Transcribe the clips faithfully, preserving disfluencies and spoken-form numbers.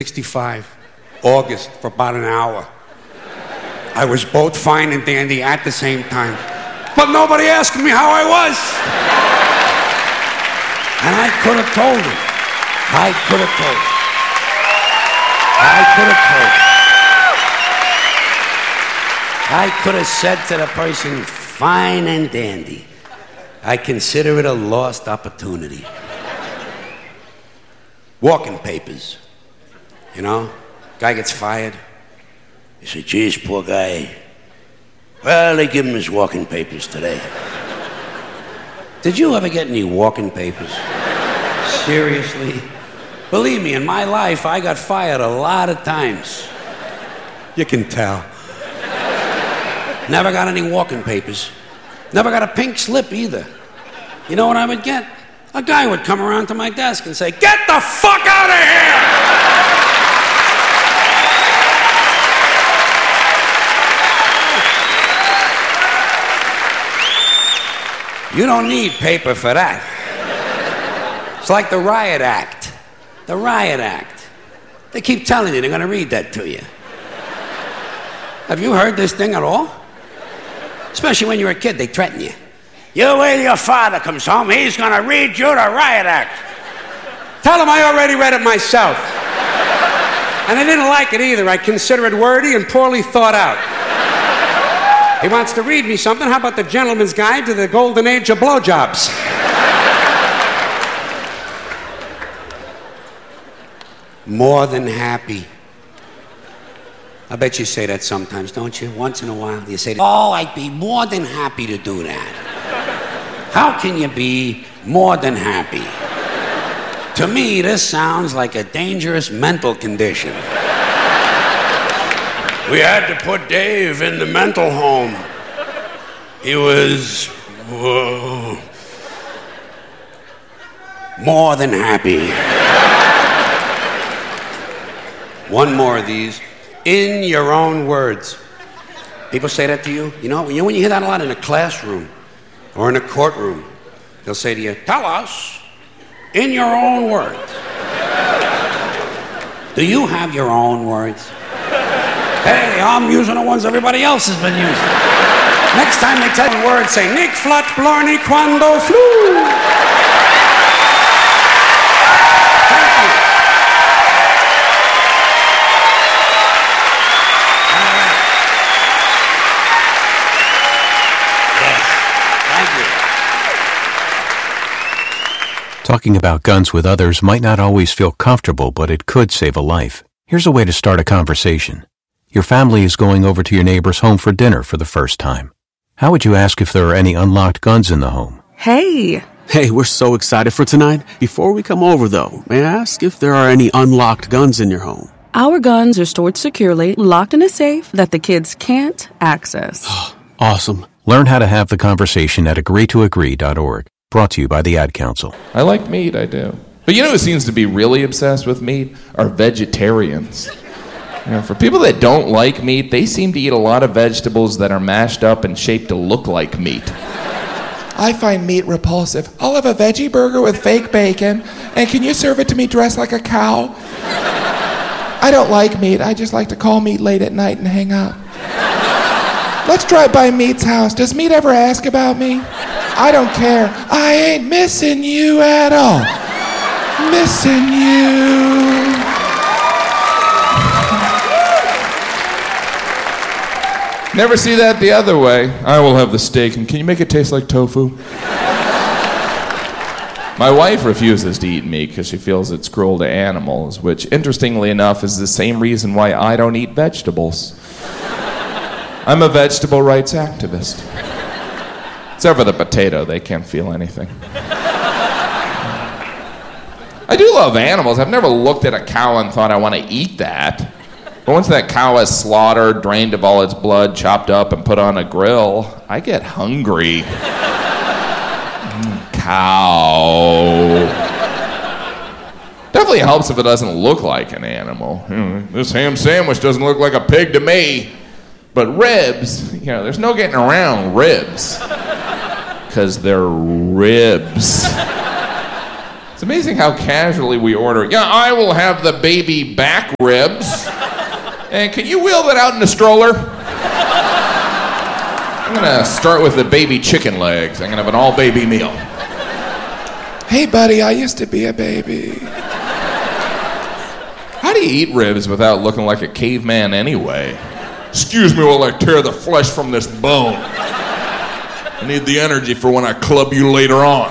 sixty-five, August, for about an hour. I was both fine and dandy at the same time. But nobody asked me how I was. And I could have told him. I could have told him. I could have told him. I could have said to the person, fine and dandy. I consider it a lost opportunity. Walking papers. You know, guy gets fired. You say, geez, poor guy. Well, they give him his walking papers today. Did you ever get any walking papers? Seriously? Believe me, in my life, I got fired a lot of times. You can tell. Never got any walking papers. Never got a pink slip either. You know what I would get? A guy would come around to my desk and say, get the fuck out of here! You don't need paper for that. It's like the Riot Act. The Riot Act. They keep telling you they're going to read that to you. Have you heard this thing at all? Especially when you're a kid, they threaten you. You wait till your father comes home, he's going to read you the Riot Act. Tell him I already read it myself. And I didn't like it either. I consider it wordy and poorly thought out. He wants to read me something. How about the Gentleman's Guide to the Golden Age of Blowjobs? More than happy. I bet you say that sometimes, don't you? Once in a while, you say, oh, I'd be more than happy to do that. How can you be more than happy? To me, this sounds like a dangerous mental condition. We had to put Dave in the mental home. He was whoa, more than happy. One more of these. In your own words. People say that to you. You know, you know when you hear that a lot in a classroom or in a courtroom, they'll say to you, tell us in your own words. Do you have your own words? Hey, I'm using the ones everybody else has been using. Next time they tell you words, say, Nick Flat Blarney Quando Flu. Thank you. Yes. Thank you. Talking about guns with others might not always feel comfortable, but it could save a life. Here's a way to start a conversation. Your family is going over to your neighbor's home for dinner for the first time. How would you ask if there are any unlocked guns in the home? Hey! Hey, we're so excited for tonight. Before we come over, though, may I ask if there are any unlocked guns in your home? Our guns are stored securely, locked in a safe that the kids can't access. Awesome. Learn how to have the conversation at agree to agree dot org. Brought to you by the Ad Council. I like meat, I do. But you know who seems to be really obsessed with meat? Are vegetarians. You know, for people that don't like meat, they seem to eat a lot of vegetables that are mashed up and shaped to look like meat. I find meat repulsive. I'll have a veggie burger with fake bacon, and can you serve it to me dressed like a cow? I don't like meat. I just like to call meat late at night and hang up. Let's drive by Meat's house. Does Meat ever ask about me? I don't care. I ain't missing you at all. Missing you. Never see that the other way. I will have the steak, and can you make it taste like tofu? My wife refuses to eat meat because she feels it's cruel to animals, which, interestingly enough, is the same reason why I don't eat vegetables. I'm a vegetable rights activist. Except for the potato, they can't feel anything. I do love animals. I've never looked at a cow and thought I want to eat that. But once that cow is slaughtered, drained of all its blood, chopped up, and put on a grill, I get hungry. Mm, cow. Definitely helps if it doesn't look like an animal. Hmm, this ham sandwich doesn't look like a pig to me. But ribs, you know, there's no getting around ribs. Because they're ribs. It's amazing how casually we order. Yeah, I will have the baby back ribs. And can you wheel that out in a stroller? I'm gonna start with the baby chicken legs. I'm gonna have an all-baby meal. Hey, buddy, I used to be a baby. How do you eat ribs without looking like a caveman anyway? Excuse me while I tear the flesh from this bone. I need the energy for when I club you later on.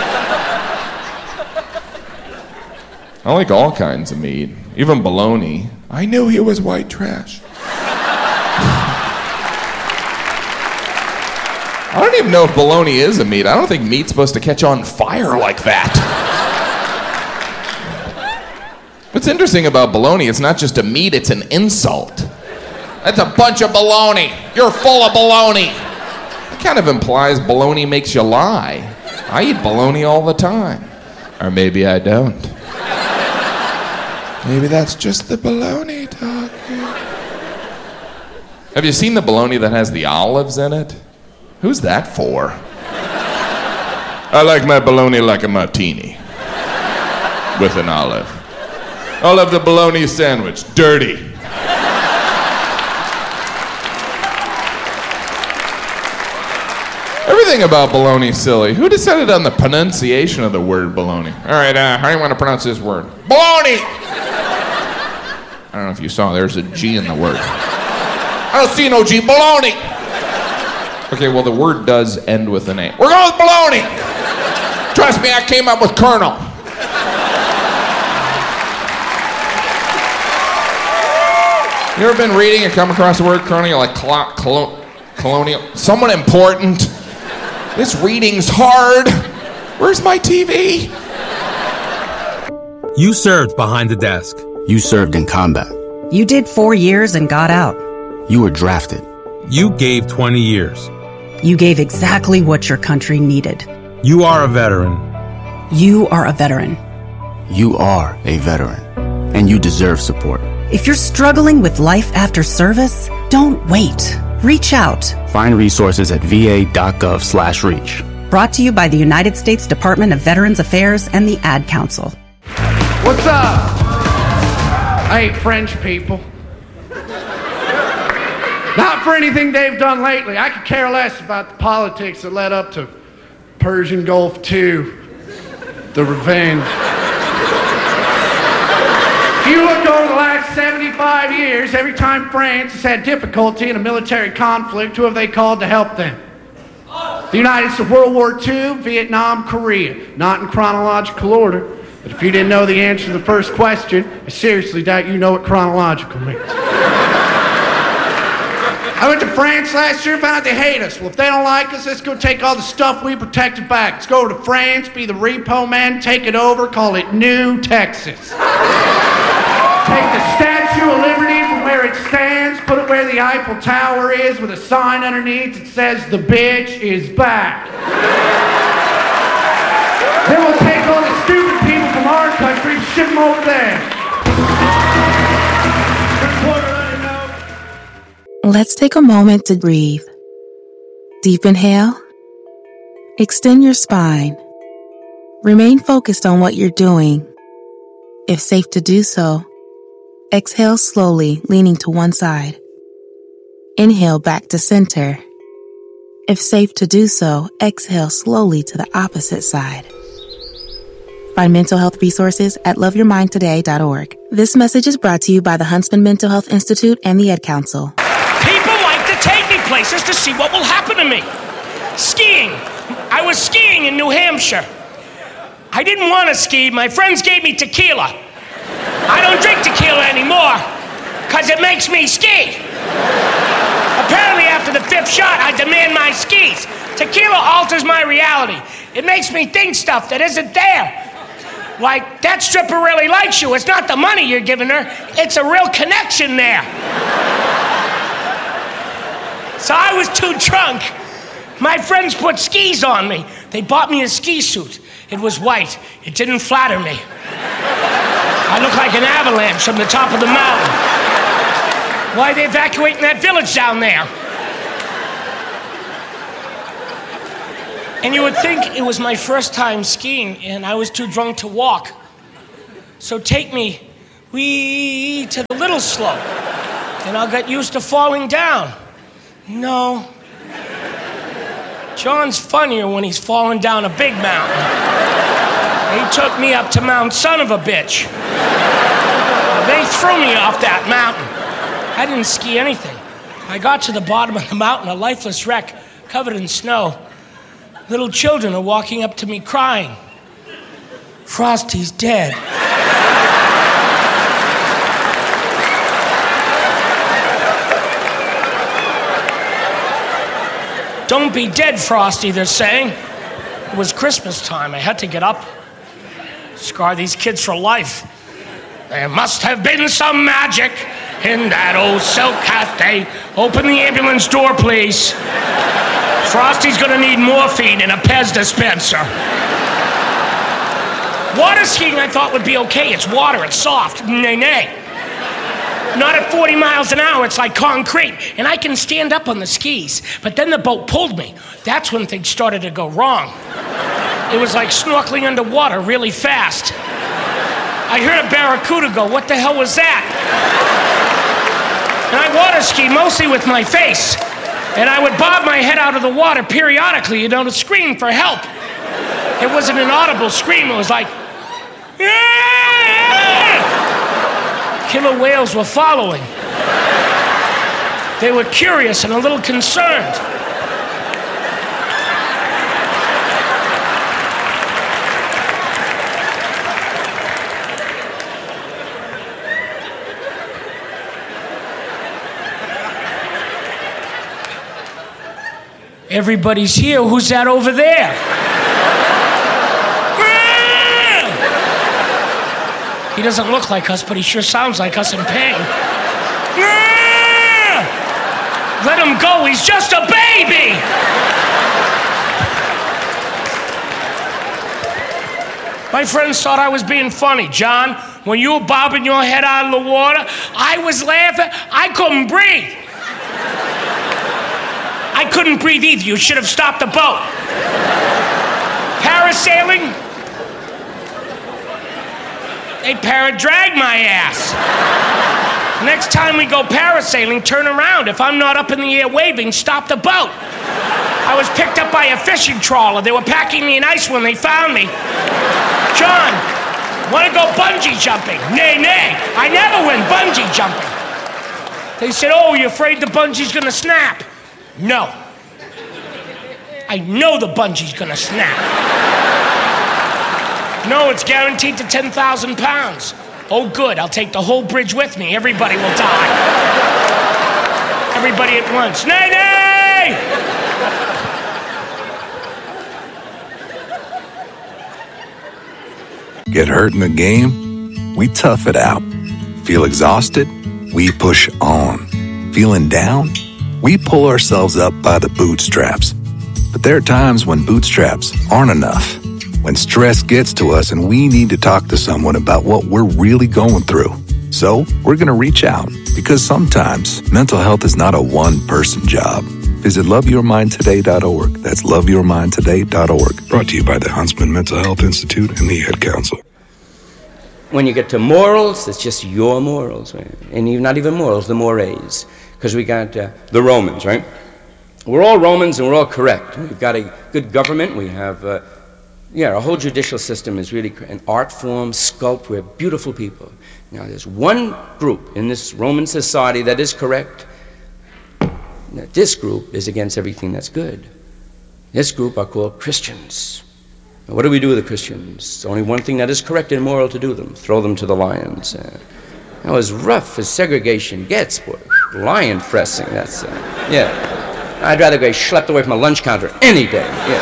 I like all kinds of meat, even bologna. I knew he was white trash. I don't even know if bologna is a meat. I don't think meat's supposed to catch on fire like that. What's interesting about bologna, it's not just a meat, it's an insult. That's a bunch of baloney. You're full of baloney. It kind of implies baloney makes you lie. I eat bologna all the time. Or maybe I don't. Maybe that's just the baloney talking. Have you seen the bologna that has the olives in it? Who's that for? I like my bologna like a martini. With an olive. I'll have the bologna sandwich. Dirty. Everything about bologna is silly. Who decided on the pronunciation of the word bologna? All right, uh, how do you want to pronounce this word? Bologna! I don't know if you saw, there's a G in the word. I don't see no G. Bologna! Okay, well, the word does end with an A. We're going with bologna! Trust me, I came up with Colonel. You ever been reading and come across the word colonel? You're like, clo- colo- colonial? Someone important? This reading's hard. Where's my T V? You served behind the desk. You served in combat. You did four years and got out. You were drafted. You gave twenty years. You gave exactly what your country needed. You are a veteran. You are a veteran. You are a veteran. And you deserve support. If you're struggling with life after service, don't wait. Reach out. Find resources at va.gov slash reach. Brought to you by the United States Department of Veterans Affairs and the Ad Council. What's up? I hate French people. Not for anything they've done lately. I could care less about the politics that led up to Persian Gulf two, the revenge. If you look over the last seventy-five years, every time France has had difficulty in a military conflict, who have they called to help them? The United States, World War Two, Vietnam, Korea. Not in chronological order, but if you didn't know the answer to the first question, I seriously doubt you know what chronological means. I went to France last year and found out they hate us. Well, if they don't like us, let's go take all the stuff we protected back. Let's go over to France, be the repo man, take it over, call it New Texas. Take the Statue of Liberty from where it stands, put it where the Eiffel Tower is with a sign underneath that says, "The bitch is back." Then we'll take all the stupid people from our country and ship them over there. Let's take a moment to breathe. Deep inhale. Extend your spine. Remain focused on what you're doing. If safe to do so, exhale slowly, leaning to one side. Inhale back to center. If safe to do so, exhale slowly to the opposite side. Find mental health resources at love your mind today dot org. This message is brought to you by the Huntsman Mental Health Institute and the Ad Council. People like to take me places to see what will happen to me. Skiing. I was skiing in New Hampshire. I didn't want to ski. My friends gave me tequila. I don't drink tequila anymore because it makes me ski. Apparently after the fifth shot, I demand my skis. Tequila alters my reality. It makes me think stuff that isn't there. Like, that stripper really likes you. It's not the money you're giving her. It's a real connection there. So I was too drunk. My friends put skis on me. They bought me a ski suit. It was white. It didn't flatter me. I look like an avalanche from the top of the mountain. Why are they evacuating that village down there? And you would think it was my first time skiing, and I was too drunk to walk. So take me, wee, to the little slope, and I'll get used to falling down. No. John's funnier when he's falling down a big mountain. He took me up to Mount Son of a Bitch. They threw me off that mountain. I didn't ski anything. I got to the bottom of the mountain, a lifeless wreck, covered in snow. Little children are walking up to me crying. Frosty's dead. Don't be dead, Frosty, they're saying. It was Christmas time. I had to get up. Scar these kids for life. There must have been some magic in that old silk hat day. Open the ambulance door, please. Frosty's gonna need morphine and a Pez dispenser. Water skiing I thought would be okay. It's water, it's soft. Nay, nay. Not at forty miles an hour, it's like concrete. And I can stand up on the skis. But then the boat pulled me. That's when things started to go wrong. It was like snorkeling underwater really fast. I heard a barracuda go, what the hell was that? And I water ski mostly with my face. And I would bob my head out of the water periodically, you know, to scream for help. It wasn't an audible scream, it was like, Aah! Killer whales were following. They were curious and a little concerned. Everybody's here. Who's that over there? He doesn't look like us, but he sure sounds like us in pain. Let him go. He's just a baby. My friends thought I was being funny. John, when you were bobbing your head out of the water, I was laughing. I couldn't breathe. I couldn't breathe either. You should have stopped the boat. Parasailing? They para-drag my ass. Next time we go parasailing, turn around. If I'm not up in the air waving, stop the boat. I was picked up by a fishing trawler. They were packing me in ice when they found me. John, want to go bungee jumping? Nay, nay. I never went bungee jumping. They said, oh, you're afraid the bungee's gonna snap? No. I know the bungee's gonna snap. No, it's guaranteed to ten thousand pounds. Oh, good, I'll take the whole bridge with me. Everybody will die. Everybody at once. Nay, nay! Get hurt in the game? We tough it out. Feel exhausted? We push on. Feeling down? We pull ourselves up by the bootstraps. But there are times when bootstraps aren't enough. When stress gets to us and we need to talk to someone about what we're really going through. So we're going to reach out because sometimes mental health is not a one-person job. Visit love your mind today dot org. That's love your mind today dot org. Brought to you by the Huntsman Mental Health Institute and the Ad Council. When you get to morals, it's just your morals, right? And even, not even morals, the mores. Because we got uh, the Romans, right? We're all Romans and we're all correct. We've got a good government. We have, uh, yeah, our whole judicial system is really an art form, sculpt. We're beautiful people. Now, there's one group in this Roman society that is correct. Now, this group is against everything that's good. This group are called Christians. Now, what do we do with the Christians? There's only one thing that is correct and moral to do them. Throw them to the lions. Uh, now, as rough as segregation gets, boy, lion pressing, that's, uh, yeah. I'd rather go schlepped away from a lunch counter any day, yeah.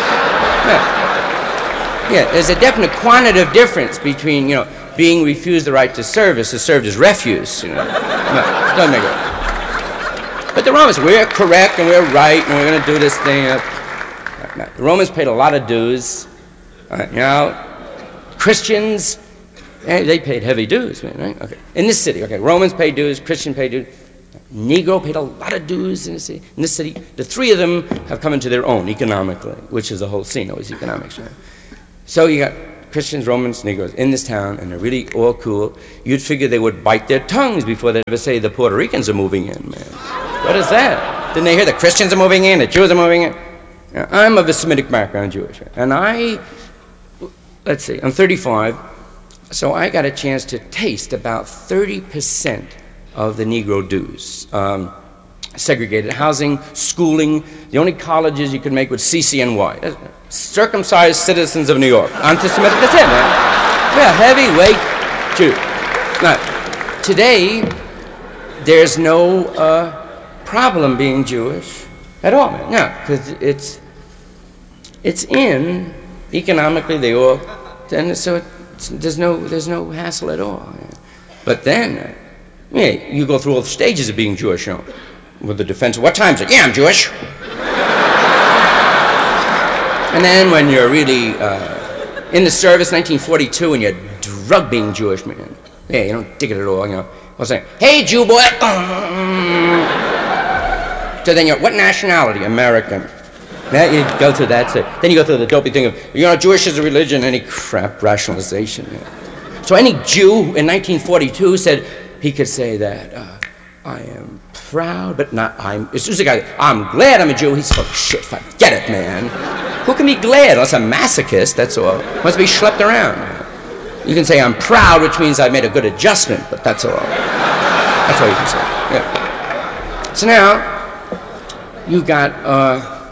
Yeah, yeah, there's a definite quantitative difference between, you know, being refused the right to service is served as refuse, you know. No, doesn't make it. But the Romans, we're correct and we're right and we're going to do this thing. Uh, the Romans paid a lot of dues. Uh, you know, Christians, eh, they paid heavy dues, man, right? Okay. In this city, okay, Romans paid dues, Christians paid dues. Negro paid a lot of dues in, city, in this city. The three of them have come into their own economically, which is the whole scene, always economics, right? So you got Christians, Romans, Negroes in this town, and they're really all cool. You'd figure they would bite their tongues before they'd ever say the Puerto Ricans are moving in, man. What is that? Didn't they hear the Christians are moving in, the Jews are moving in? Now, I'm of a Semitic background, Jewish, right? And I, let's see, I'm thirty-five, so I got a chance to taste about thirty percent of the Negro dues. Um, segregated housing, schooling, the only colleges you could make was C C N Y. That's circumcised citizens of New York. Anti-Semitic, that's it, man. Yeah, heavyweight Jew. Now, today, there's no uh, problem being Jewish at all, man. No, because it's, it's in, economically, they all, and so it's, there's, no, there's no hassle at all. Man. But then, uh, yeah, you go through all the stages of being Jewish, you know, with the defense. What time is it? Yeah, I'm Jewish. And then when you're really uh, in the service, nineteen forty-two, and you're drug being Jewish, man. Yeah, you don't dig it at all, you know. I was saying, hey, Jew boy. Um. So then you're, what nationality? American. Yeah, you go through that. So then you go through the dopey thing of, you know, Jewish is a religion, any crap rationalization. Yeah. So any Jew in nineteen forty-two said, he could say that, uh, I am proud, but not, I'm, as soon as a guy, I'm glad I'm a Jew, he's full of shit, forget it, man. Who can be glad? Unless a masochist, that's all. Must be schlepped around. You can say I'm proud, which means I made a good adjustment, but that's all. That's all you can say, yeah. So now, you got uh,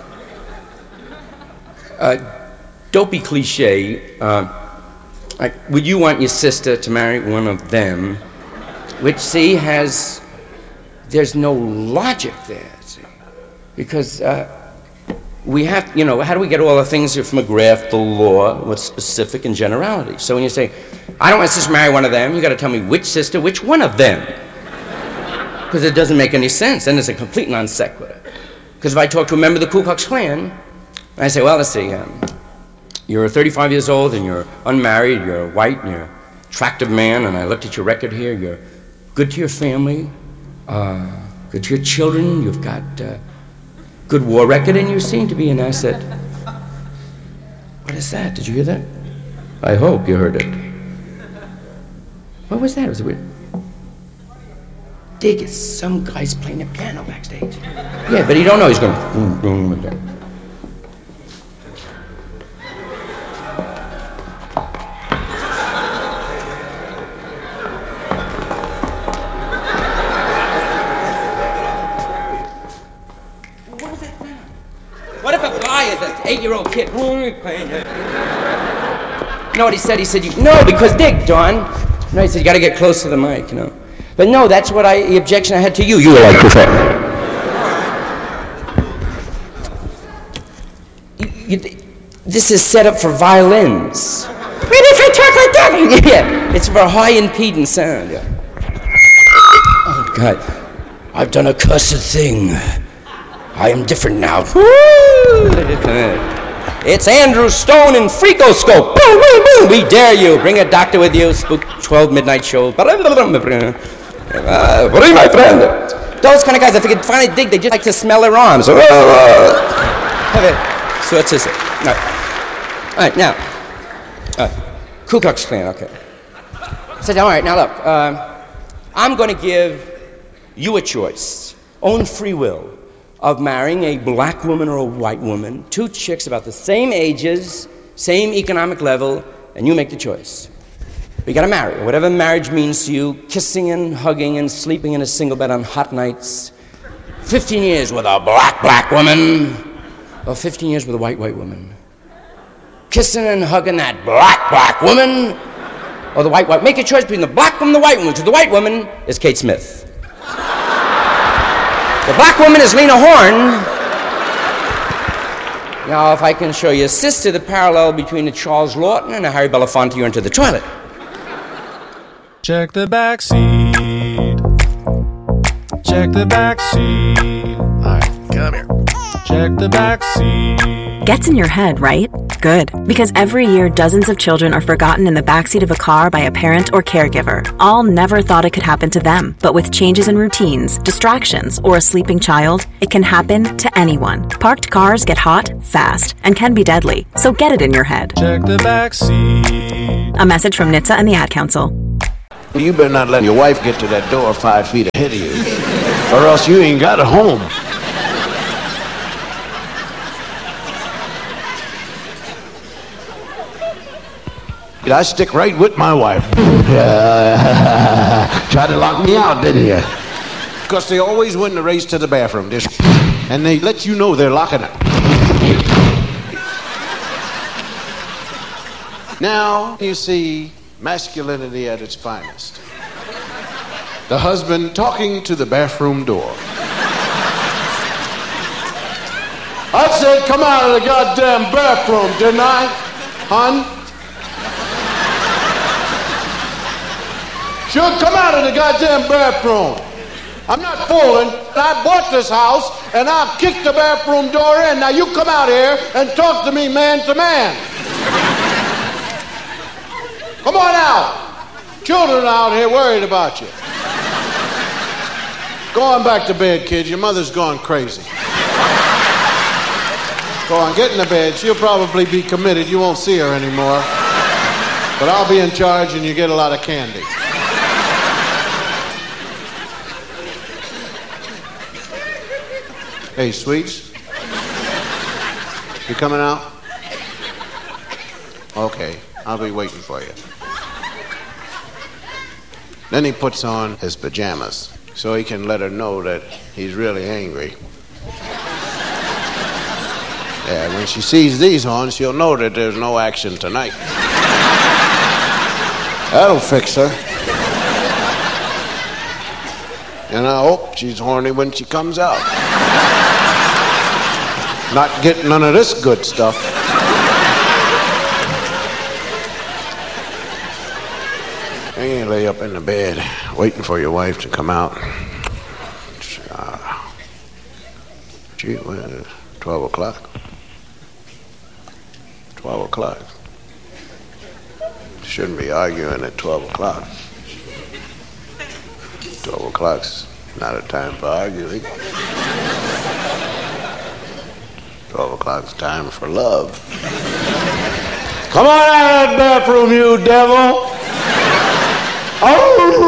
a dopey cliche, uh, like, would you want your sister to marry one of them? Which, see, has, there's no logic there, see. Because uh, we have, you know, how do we get all the things from McGrath, the law, what's specific and generality? So when you say, I don't want my sister to marry one of them, you got to tell me which sister, which one of them. Because it doesn't make any sense, then it's a complete non sequitur. Because if I talk to a member of the Ku Klux Klan, and I say, well, let's see, um, you're thirty-five years old and you're unmarried, you're white, and you're an attractive man, and I looked at your record here, you're good to your family, uh, good to your children, you've got uh, good war record, and you seem to be an asset. What is that? Did you hear that? I hope you heard it. What was that? Was it weird? Dig it. Some guy's playing the piano backstage. Yeah, but he don't know he's going boom, boom, like that. What if a guy is an eight-year-old kid? You know what he said? He said, you, no, because dig, Don. No, he said, you got to get close to the mic, you know. But no, that's what I, the objection I had to you. You were like, professor. This is set up for violins. Maybe if I talk like that, yeah, it's for high impedance sound. Yeah. Oh God, I've done a cursed thing. I am different now. It's Andrew Stone in Freakoscope. Boom, boom, boom. We dare you. Bring a doctor with you. Spook twelve midnight show. Uh, bring my friend. Those kind of guys, if they can finally dig, they just like to smell their arms. So what's this? All right. All right, now, uh, Ku Klux Klan, okay. So, all right, now look, uh, I'm going to give you a choice, own free will, of marrying a black woman or a white woman, two chicks about the same ages, same economic level, and you make the choice. But you got to marry, whatever marriage means to you, kissing and hugging and sleeping in a single bed on hot nights, fifteen years with a black, black woman, or fifteen years with a white, white woman. Kissing and hugging that black, black woman, or the white, white. Make a choice between the black woman and the white woman, because the white woman is Kate Smith. The black woman is Lena Horne. Now, if I can show you, sister, the parallel between a Charles Lawton and a Harry Belafonte, you're into the toilet. Check the back seat. Check the back seat. All right, come here. Check the back seat. Gets in your head, right? good, because every year dozens of children are forgotten in the backseat of a car by a parent or caregiver. All never thought it could happen to them, but with changes in routines, distractions, or a sleeping child, it can happen to anyone. Parked cars get hot, fast, and can be deadly, so get it in your head. Check the backseat. A message from N H T S A and the Ad Council. You better not let your wife get to that door five feet ahead of you, or else you ain't got a home. I stick right with my wife. Uh, tried to lock me out, didn't you? Because they always win the race to the bathroom. They and they let you know they're locking it. Now you see masculinity at its finest. The husband talking to the bathroom door. I said, come out of the goddamn bathroom, didn't I, hon? Sure, come out of the goddamn bathroom. I'm not fooling. I bought this house, and I've kicked the bathroom door in. Now you come out here and talk to me man to man. Come on out. Children out here worried about you. Go on back to bed, kids. Your mother's gone crazy. Go on, get in the bed. She'll probably be committed. You won't see her anymore. But I'll be in charge, and you get a lot of candy. Hey, sweets. You coming out? Okay, I'll be waiting for you. Then he puts on his pajamas so he can let her know that he's really angry. Yeah, when she sees these on, she'll know that there's no action tonight. That'll fix her. And I hope she's horny when she comes out. Not getting none of this good stuff. You ain't lay up in the bed waiting for your wife to come out. Uh, gee, well, twelve o'clock. Twelve o'clock. Shouldn't be arguing at twelve o'clock. Twelve o'clock's not a time for arguing. Twelve o'clock's time for love. Come on out of that bathroom, you devil! Oh!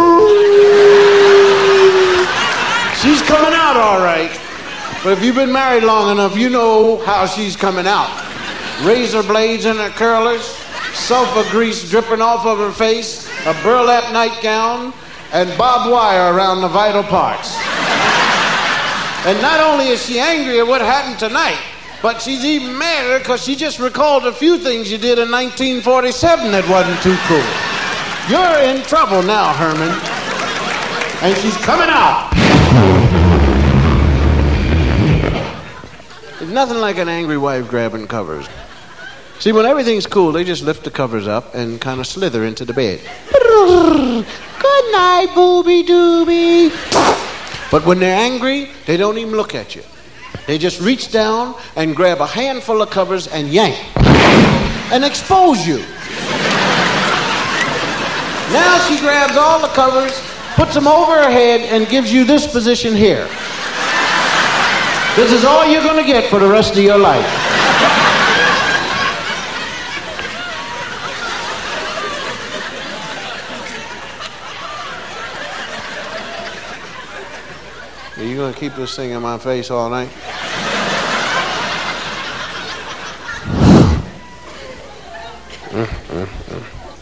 She's coming out all right. But if you've been married long enough, you know how she's coming out. Razor blades in her curlers, sulfur grease dripping off of her face, a burlap nightgown, and barbed wire around the vital parts. And not only is she angry at what happened tonight, but she's even madder because she just recalled a few things you did in nineteen forty-seven that wasn't too cool. You're in trouble now, Herman. And she's coming out. There's nothing like an angry wife grabbing covers. See, when everything's cool, they just lift the covers up and kind of slither into the bed. Good night, booby dooby. But when they're angry, they don't even look at you. They just reach down and grab a handful of covers and yank and expose you. Now she grabs all the covers, puts them over her head, and gives you this position here. This is all you're going to get for the rest of your life. Are you going to keep this thing in my face all night? Mm, mm, mm.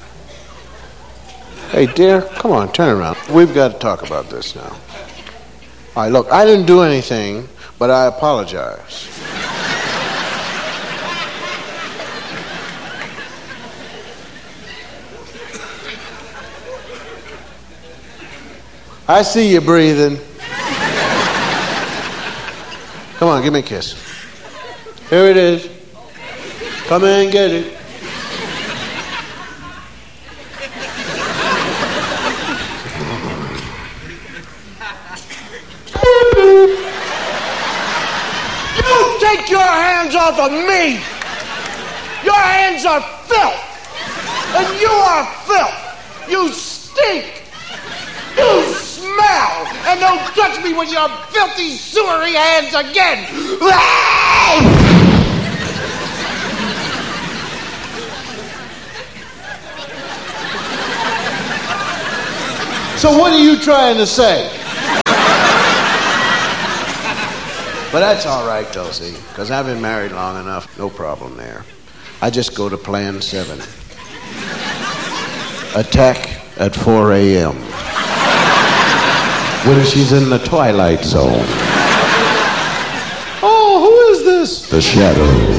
Hey, dear, come on, turn around. We've got to talk about this now. All right, look, I didn't do anything, but I apologize. I see you breathing. Come on, give me a kiss. Here it is. Come in and get it. You take your hands off of me! Your hands are filth. And you are filth. You stink. You smell. And don't touch me with your filthy, sewery hands again. So what are you trying to say? But that's all right, though, see, because I've been married long enough. No problem there. I just go to plan seven. Attack at four a.m. when she's in the twilight zone. Oh, who is this? The Shadow.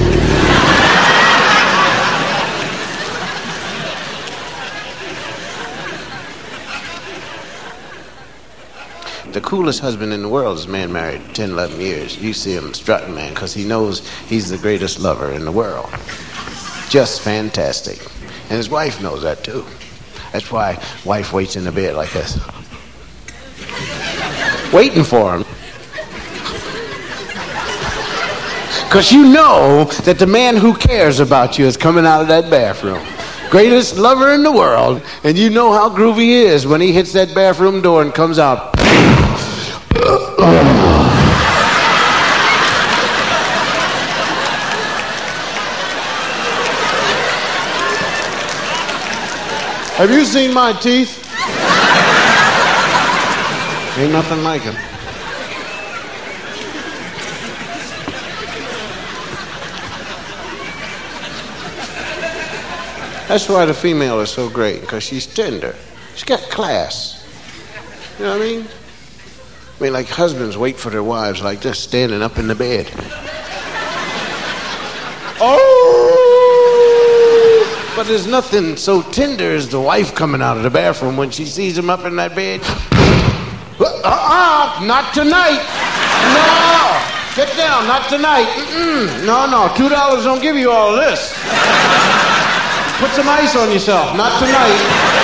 The coolest husband in the world is a man married ten, eleven years. You see him strutting, man, because he knows he's the greatest lover in the world. Just fantastic. And his wife knows that, too. That's why wife waits in the bed like this. Waiting for him. Because you know that the man who cares about you is coming out of that bathroom. Greatest lover in the world, and you know how groovy he is when he hits that bathroom door and comes out. Have you seen my teeth? Ain't nothing like them. That's why the female is so great, because she's tender. She's got class. You know what I mean? I mean, like husbands wait for their wives like this, standing up in the bed. Oh! But there's nothing so tender as the wife coming out of the bathroom when she sees him up in that bed. Uh-uh, not tonight. No, get down, not tonight. Mm-mm. No, no, two dollars don't give you all this. Put some ice on yourself, not tonight.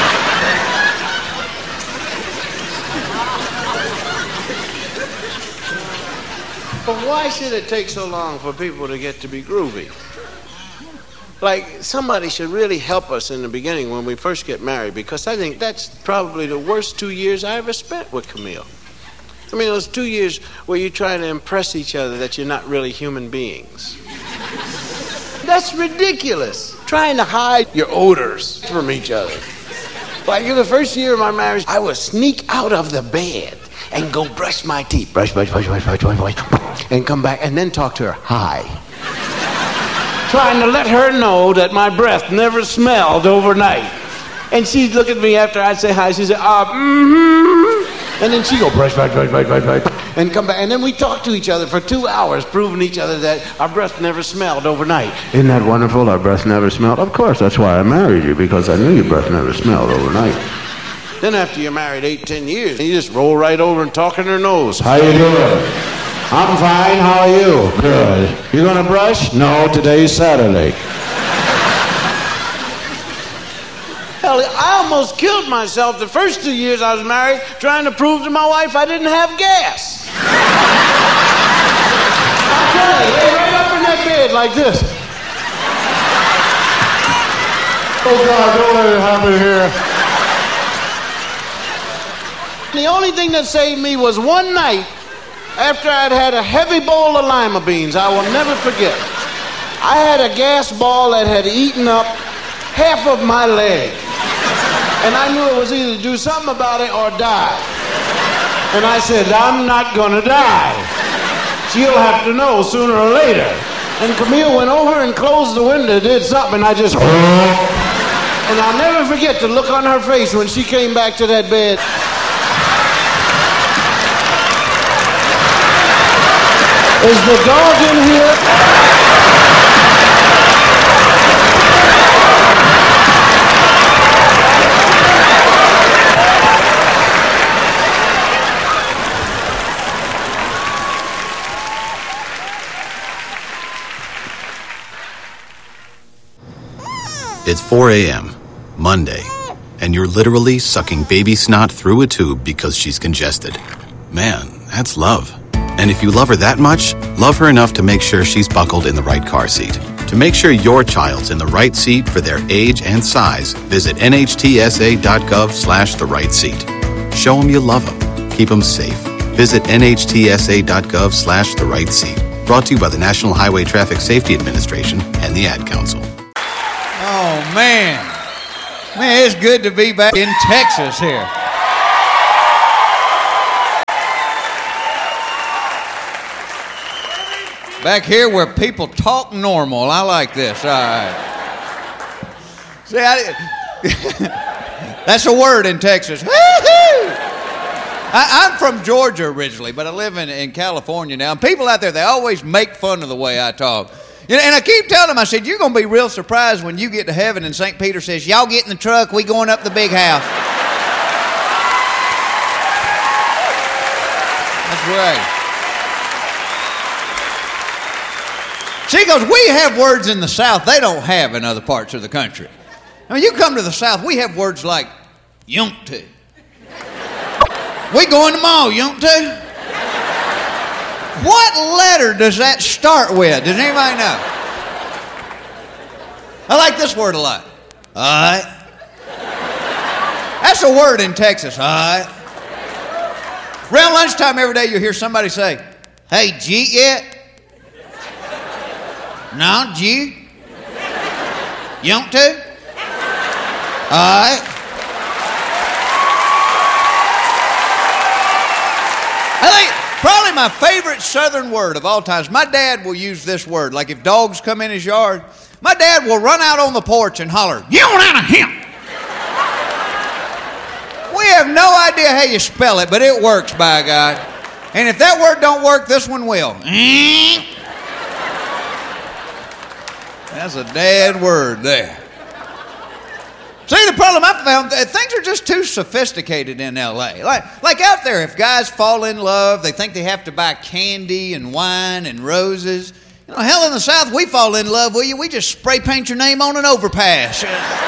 But why should it take so long for people to get to be groovy? Like, somebody should really help us in the beginning when we first get married, because I think that's probably the worst two years I ever spent with Camille. I mean, those two years where you try to impress each other that you're not really human beings. That's ridiculous. Trying to hide your odors from each other. Like, in the first year of my marriage, I would sneak out of the bed and go brush my teeth. Brush, brush, brush, brush, brush, brush, brush. And come back and then talk to her. Hi. Trying to let her know that my breath never smelled overnight. And she'd look at me after I'd say hi. She'd say, ah, uh, mm-hmm. And then she'd go brush, brush, brush, brush, brush, brush. And come back. And then we talk to each other for two hours, proving each other that our breath never smelled overnight. Isn't that wonderful? Our breath never smelled? Of course, that's why I married you, because I knew your breath never smelled overnight. Then after you're married eight, ten years, you just roll right over and talk in her nose. How you doing? I'm fine. How are you? Good. You gonna brush? No, today's Saturday. Hell, I almost killed myself the first two years I was married trying to prove to my wife I didn't have gas. I'm telling you, lay right up in that bed like this. Oh God, don't let it happen here. The only thing that saved me was one night after I'd had a heavy bowl of lima beans. I will never forget. I had a gas ball that had eaten up half of my leg. And I knew it was either do something about it or die. And I said, I'm not gonna die. She'll have to know sooner or later. And Camille went over and closed the window, did something, and I just... And I'll never forget the look on her face when she came back to that bed. Is the dog in here? It's four a.m., Monday, and you're literally sucking baby snot through a tube because she's congested. Man, that's love. And if you love her that much, love her enough to make sure she's buckled in the right car seat. To To make sure your child's in the right seat for their age and size, visit nhtsa.gov slash the right seat. Show them you love them. Keep them safe. Visit nhtsa.gov slash the right seat. Brought to you by the National Highway Traffic Safety Administration and the Ad Council. Oh, man. Man, it's good to be back in Texas here. Back here where people talk normal. I like this. All right. See, I, that's a word in Texas. I, I'm from Georgia originally, but I live in, in California now. And people out there, they always make fun of the way I talk. You know, and I keep telling them, I said, you're going to be real surprised when you get to heaven and Saint Peter says, y'all get in the truck, we going up the big house. That's right. See, because we have words in the South they don't have in other parts of the country. I mean, you come to the South, we have words like yumpty. We going tomorrow, yumpty. What letter does that start with? Does anybody know? I like this word a lot. All right. That's a word in Texas, all right. Around lunchtime every day you'll hear somebody say, hey, G yet? No, G? You want to? All right. I think probably my favorite Southern word of all times, my dad will use this word. Like if dogs come in his yard, my dad will run out on the porch and holler, "You out of him!" We have no idea how you spell it, but it works, by God. And if that word don't work, this one will. That's a dad word there. See, the problem I found, things are just too sophisticated in L A. Like, like out there, if guys fall in love, they think they have to buy candy and wine and roses. You know, hell, in the South, we fall in love with you. We just spray paint your name on an overpass.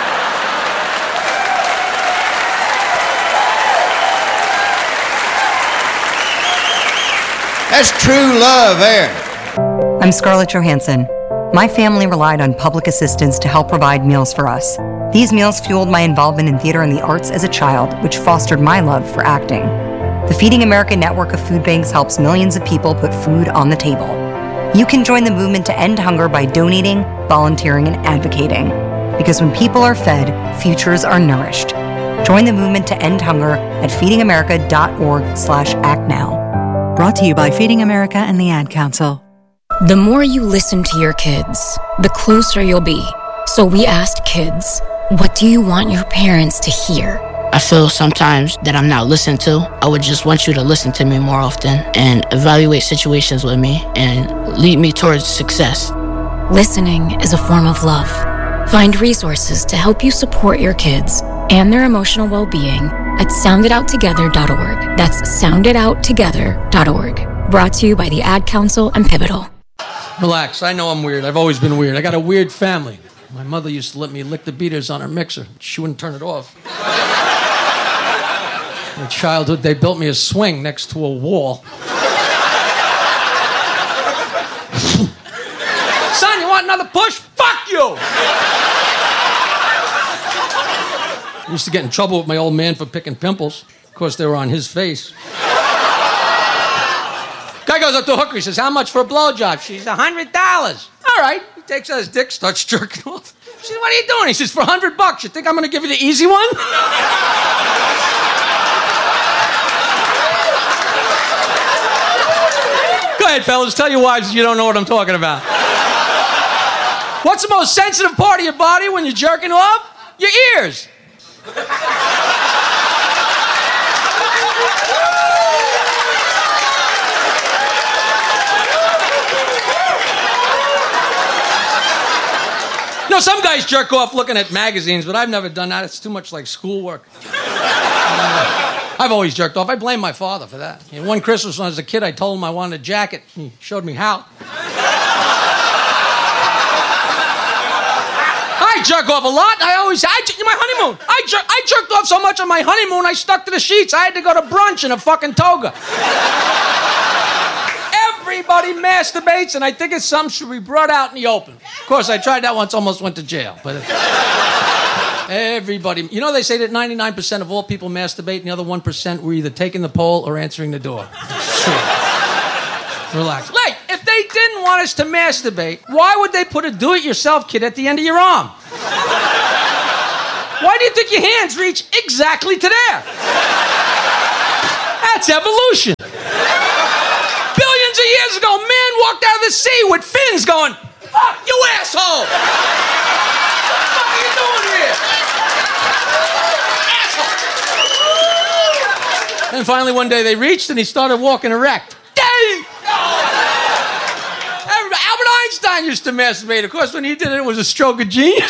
That's true love there. I'm Scarlett Johansson. My family relied on public assistance to help provide meals for us. These meals fueled my involvement in theater and the arts as a child, which fostered my love for acting. The Feeding America network of food banks helps millions of people put food on the table. You can join the movement to end hunger by donating, volunteering, and advocating. Because when people are fed, futures are nourished. Join the movement to end hunger at feedingamerica.org slash act now. Brought to you by Feeding America and the Ad Council. The more you listen to your kids, the closer you'll be. So we asked kids, what do you want your parents to hear? I feel sometimes that I'm not listened to. I would just want you to listen to me more often and evaluate situations with me and lead me towards success. Listening is a form of love. Find resources to help you support your kids and their emotional well-being at sound it out together dot org. That's sound it out together dot org. Brought to you by the Ad Council and Pivotal. Relax, I know I'm weird. I've always been weird. I got a weird family. My mother used to let me lick the beaters on her mixer. She wouldn't turn it off. In childhood, they built me a swing next to a wall. Son, you want another push? Fuck you! I used to get in trouble with my old man for picking pimples. Of course, they were on his face. Guy goes up to a hooker, he says, how much for a blowjob? She says, a hundred dollars. All right. He takes out his dick, starts jerking off. She says, what are you doing? He says, for a hundred bucks, you think I'm gonna give you the easy one? Go ahead, fellas, tell your wives you don't know what I'm talking about. What's the most sensitive part of your body when you're jerking off? Your ears. No, some guys jerk off looking at magazines, but I've never done that. It's too much like schoolwork. uh, I've always jerked off. I blame my father for that. You know, one Christmas when I was a kid, I told him I wanted a jacket. He showed me how. I jerk off a lot. I always, I, my honeymoon. I, jer- I jerked off so much on my honeymoon, I stuck to the sheets. I had to go to brunch in a fucking toga. Every Everybody masturbates, and I think it's something should be brought out in the open. Of course, I tried that once, almost went to jail. But everybody, you know, they say that ninety-nine percent of all people masturbate, and the other one percent were either taking the pole or answering the door. It's true. Relax. Like, if they didn't want us to masturbate, why would they put a do-it-yourself kit at the end of your arm? Why do you think your hands reach exactly to there? That's evolution. Billions of years ago, man walked out of the sea with fins going, fuck you, asshole! What the fuck are you doing here? Asshole! And finally, one day they reached and he started walking erect. Dang! Albert Einstein used to masturbate. Of course, when he did it, it was a stroke of genius.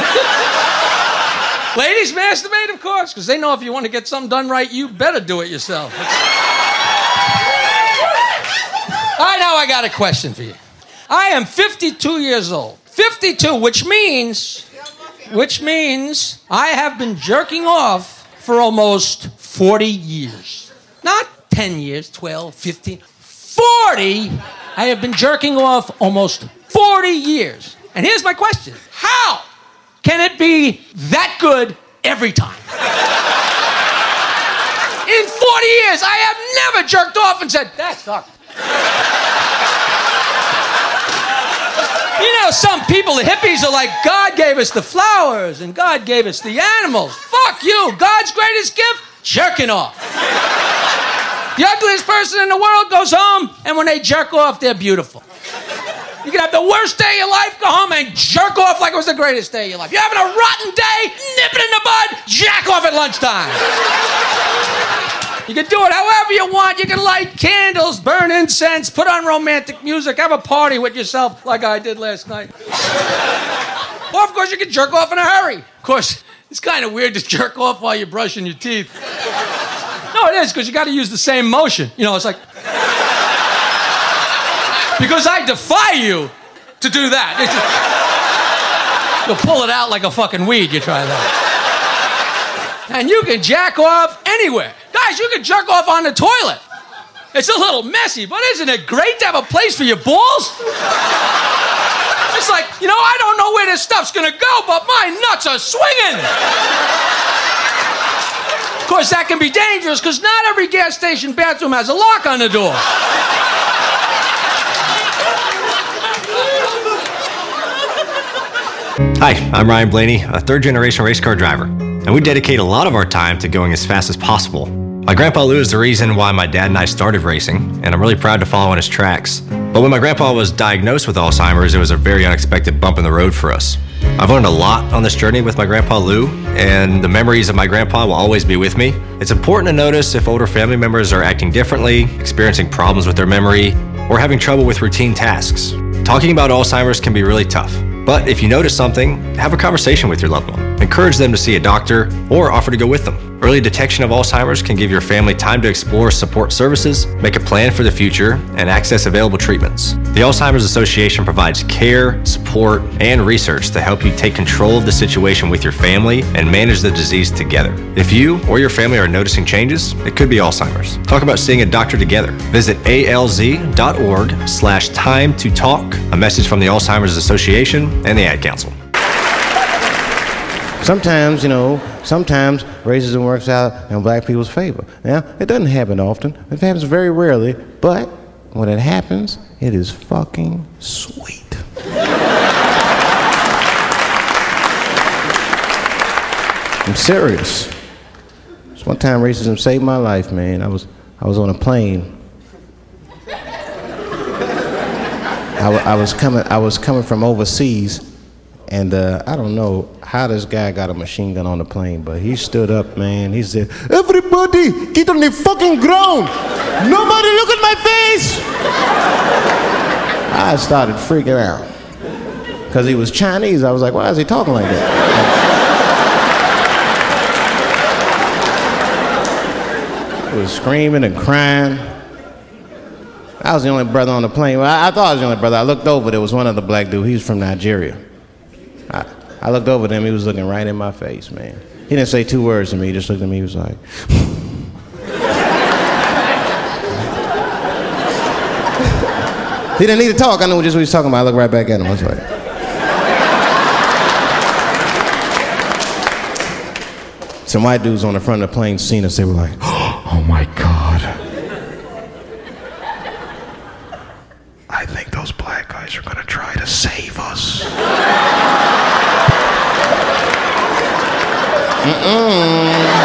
Ladies masturbate, of course, because they know if you want to get something done right, you better do it yourself. All right, now I got a question for you. I am fifty-two years old. fifty-two, which means, which means I have been jerking off for almost forty years. Not ten years, twelve, fifteen, forty. I have been jerking off almost forty years. And here's my question. How can it be that good every time? In forty years, I have never jerked off and said, that sucked. You know, some people, the hippies, are like, God gave us the flowers and God gave us the animals. Fuck you. God's greatest gift? Jerking off. The ugliest person in the world goes home, and when they jerk off, they're beautiful. You can have the worst day of your life, go home and jerk off like it was the greatest day of your life. You're having a rotten day, nip it in the bud, jack off at lunchtime. You can do it however you want. You can light candles, burn incense, put on romantic music, have a party with yourself like I did last night. Or, of course, you can jerk off in a hurry. Of course, it's kind of weird to jerk off while you're brushing your teeth. No, it is, because you got to use the same motion. You know, it's like... Because I defy you to do that. It's just, you'll pull it out like a fucking weed, you try that. And you can jack off anywhere. Guys, you can jerk off on the toilet. It's a little messy, but isn't it great to have a place for your balls? It's like, you know, I don't know where this stuff's gonna go, but my nuts are swinging. Of course, that can be dangerous because not every gas station bathroom has a lock on the door. Hi, I'm Ryan Blaney, a third-generation race car driver, and we dedicate a lot of our time to going as fast as possible. My grandpa Lou is the reason why my dad and I started racing, and I'm really proud to follow in his tracks. But when my grandpa was diagnosed with Alzheimer's, it was a very unexpected bump in the road for us. I've learned a lot on this journey with my grandpa Lou, and the memories of my grandpa will always be with me. It's important to notice if older family members are acting differently, experiencing problems with their memory, or having trouble with routine tasks. Talking about Alzheimer's can be really tough. But if you notice something, have a conversation with your loved one. Encourage them to see a doctor or offer to go with them. Early detection of Alzheimer's can give your family time to explore support services, make a plan for the future, and access available treatments. The Alzheimer's Association provides care, support, and research to help you take control of the situation with your family and manage the disease together. If you or your family are noticing changes, it could be Alzheimer's. Talk about seeing a doctor together. Visit alz.org slash time to talk. A message from the Alzheimer's Association and the Ad Council. Sometimes, you know, sometimes racism works out in black people's favor. Now, it doesn't happen often. It happens very rarely, but when it happens, it is fucking sweet. I'm serious. So one time racism saved my life, man. I was I was on a plane. I, w- I was coming I was coming from overseas, and uh, I don't know how this guy got a machine gun on the plane, but he stood up, man. He said, "Everybody, get on the fucking ground. Nobody look at my face." I started freaking out because he was Chinese. I was like, why is he talking like that? He was screaming and crying. I was the only brother on the plane. Well, I, I thought I was the only brother. I looked over, there was one other black dude. He was from Nigeria. I, I looked over at him, he was looking right in my face, man. He didn't say two words to me, he just looked at me, he was like... He didn't need to talk. I knew just what he was talking about. I looked right back at him. I was like... Some white dudes on the front of the plane seen us. They were like, oh my God. I think those black guys are going to try to save us. Mm-mm.